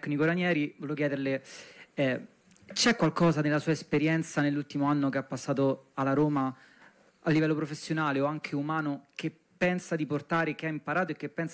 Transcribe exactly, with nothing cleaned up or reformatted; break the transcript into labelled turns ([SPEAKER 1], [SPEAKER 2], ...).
[SPEAKER 1] tecnico Ranieri, volevo chiederle, eh, c'è qualcosa nella sua esperienza nell'ultimo anno che ha passato alla Roma a livello professionale o anche umano che pensa di portare, che ha imparato e che pensa